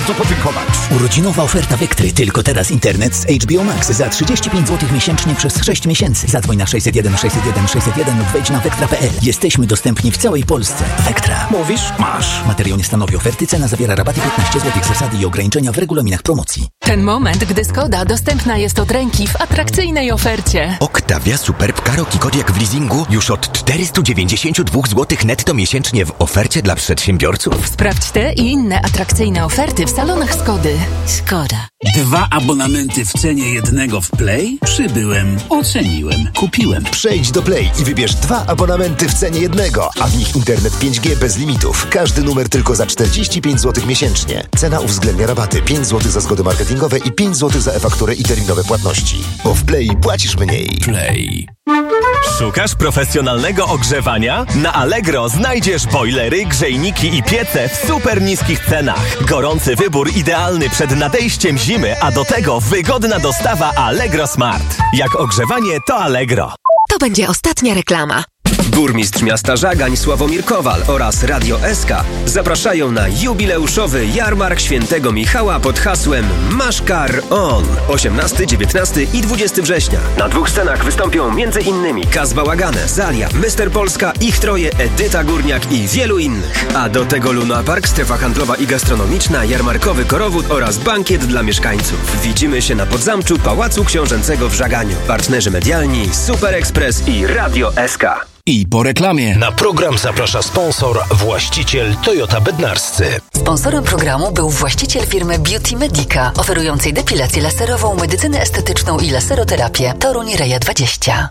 bardzo podziękować. Urodzinowa oferta Vectry. Tylko teraz internet z HBO Max za 35 zł miesięcznie przez 6 miesięcy. Zadzwoń na 601 601 601 lub wejdź na vectra.pl. Jesteśmy dostępni w całej Polsce. Vectra. Mówisz? Masz. Materiał nie stanowi oferty. Cena zawiera rabaty 15 zł. Zasady i ograniczenia w regulaminach promocji. Ten moment, gdy Skoda dostępna jest od ręki w atrakcyjnej ofercie. Octavia Superb Karoki Kodiaq w leasingu już od 492 zł netto miesięcznie w ofercie dla przedsiębiorców. Sprawdź te i inne atrakcyjne oferty w salonach Skody. Skoda. 2 abonamenty w cenie jednego w Play? Przybyłem, oceniłem, kupiłem. Przejdź do Play i wybierz 2 abonamenty w cenie jednego, a w nich internet 5G bez limitów. Każdy numer tylko za 45 zł miesięcznie. Cena uwzględnia rabaty 5 zł za zgody marketingowe i 5 zł za e-fakturę i terminowe płatności. Bo w Play płacisz mniej. Play. Szukasz profesjonalnego ogrzewania? Na Allegro znajdziesz bojlery, grzejniki i piece w super niskich cenach. Gorący wybór idealny przed nadejściem zimy, a do tego wygodna dostawa Allegro Smart. Jak ogrzewanie, to Allegro. To będzie ostatnia reklama. Burmistrz miasta Żagań Sławomir Kowal oraz Radio SK zapraszają na jubileuszowy jarmark Świętego Michała pod hasłem Masz Kar On. 18, 19 i 20 września. Na 2 scenach wystąpią m.in. Kaz Bałagane, Zalia, Mr. Polska, Ich Troje, Edyta Górniak i wielu innych. A do tego Luna Park, strefa handlowa i gastronomiczna, jarmarkowy korowód oraz bankiet dla mieszkańców. Widzimy się na Podzamczu Pałacu Książęcego w Żaganiu. Partnerzy medialni Super Express i Radio SK. I po reklamie. Na program zaprasza sponsor, właściciel Toyota Bednarscy. Sponsorem programu był właściciel firmy Beauty Medica, oferującej depilację laserową, medycynę estetyczną i laseroterapię. Toruń Reja 20.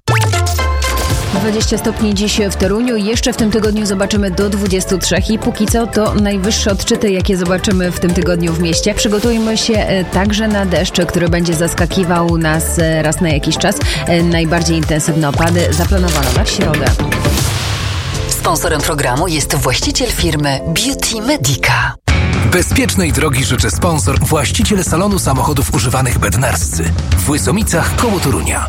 20 stopni dziś w Toruniu. Jeszcze w tym tygodniu zobaczymy do 23 i póki co to najwyższe odczyty, jakie zobaczymy w tym tygodniu w mieście. Przygotujmy się także na deszcz, który będzie zaskakiwał nas raz na jakiś czas. Najbardziej intensywne opady zaplanowano na środę. Sponsorem programu jest właściciel firmy Beauty Medica. Bezpiecznej drogi życzy sponsor, właściciel salonu samochodów używanych Bednarscy w Łysomicach koło Torunia.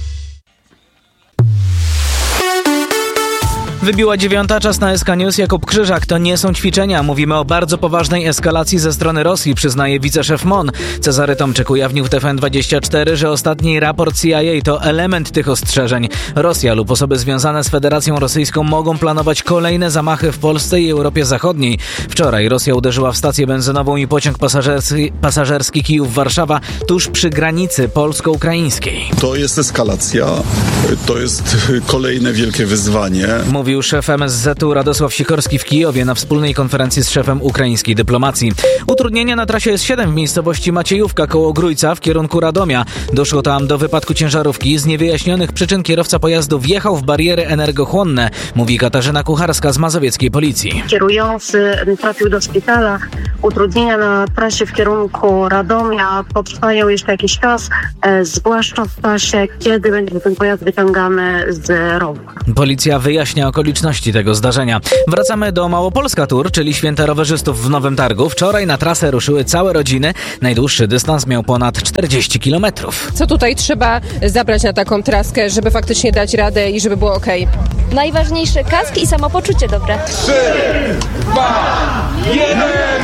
Wybiła 9, czas na SK News. Jakub Krzyżak. To nie są ćwiczenia. Mówimy o bardzo poważnej eskalacji ze strony Rosji, przyznaje wiceszef MON. Cezary Tomczyk ujawnił w TVN24, że ostatni raport CIA to element tych ostrzeżeń. Rosja lub osoby związane z Federacją Rosyjską mogą planować kolejne zamachy w Polsce i Europie Zachodniej. Wczoraj Rosja uderzyła w stację benzynową i pociąg pasażerski Kijów-Warszawa tuż przy granicy polsko-ukraińskiej. To jest eskalacja. To jest kolejne wielkie wyzwanie. Mówił szef MSZ-u Radosław Sikorski w Kijowie na wspólnej konferencji z szefem ukraińskiej dyplomacji. Utrudnienia na trasie S7 w miejscowości Maciejówka koło Grójca w kierunku Radomia. Doszło tam do wypadku ciężarówki. Z niewyjaśnionych przyczyn kierowca pojazdu wjechał w bariery energochłonne, mówi Katarzyna Kucharska z mazowieckiej policji. Kierujący trafił do szpitala. Utrudnienia na trasie w kierunku Radomia potrwają jeszcze jakiś czas, zwłaszcza w czasie, kiedy będzie ten pojazd wyciągany z rowu. Policja wyjaśnia okoliczności tego zdarzenia. Wracamy do Małopolska Tour, czyli święta rowerzystów w Nowym Targu. Wczoraj na trasę ruszyły całe rodziny. Najdłuższy dystans miał ponad 40 kilometrów. Co tutaj trzeba zabrać na taką traskę, żeby faktycznie dać radę i żeby było okej? Najważniejsze kask i samopoczucie dobre. 3, 2, 1,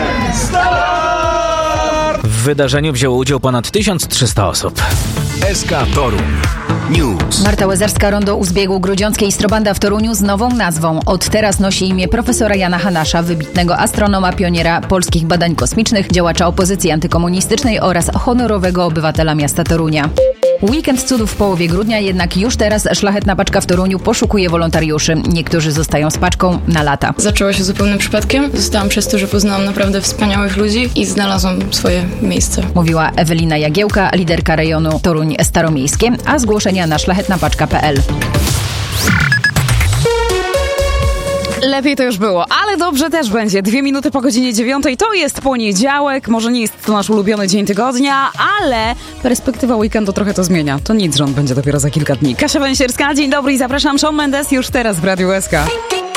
start! W wydarzeniu wzięło udział ponad 1300 osób. SK Toruń News. Marta Łezerska, rondo u zbiegu Grudziąckiej Strobanda w Toruniu z nową nazwą. Od teraz nosi imię profesora Jana Hanasza, wybitnego astronoma, pioniera polskich badań kosmicznych, działacza opozycji antykomunistycznej oraz honorowego obywatela miasta Torunia. Weekend cudów w połowie grudnia, jednak już teraz Szlachetna Paczka w Toruniu poszukuje wolontariuszy. Niektórzy zostają z paczką na lata. Zaczęło się zupełnym przypadkiem. Zostałam przez to, że poznałam naprawdę wspaniałych ludzi i znalazłam swoje miejsce. Mówiła Ewelina Jagiełka, liderka rejonu Toruń Staromiejskie, a zgłoszenia na szlachetnapaczka.pl. Lepiej to już było, ale dobrze też będzie. 2 minuty po godzinie 9. To jest poniedziałek. Może nie jest to nasz ulubiony dzień tygodnia, ale perspektywa weekendu trochę to zmienia. To nic, że on będzie dopiero za kilka dni. Kasia Węsierska, dzień dobry i zapraszam. Shawn Mendes już teraz w Radiu SK.